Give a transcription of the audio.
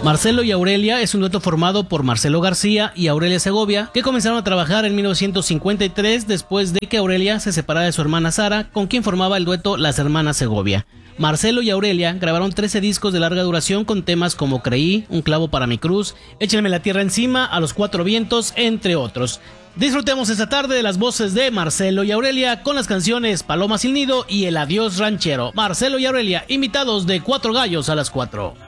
Marcelo y Aurelia es un dueto formado por Marcelo García y Aurelia Segovia, que comenzaron a trabajar en 1953 después de que Aurelia se separara de su hermana Sara, con quien formaba el dueto Las Hermanas Segovia. Marcelo y Aurelia grabaron 13 discos de larga duración con temas como Creí, Un clavo para mi cruz, Échenme la tierra encima, A los cuatro vientos, entre otros. Disfrutemos esta tarde de las voces de Marcelo y Aurelia con las canciones Paloma sin nido y El adiós ranchero. Marcelo y Aurelia, invitados de Cuatro Gallos a las 4.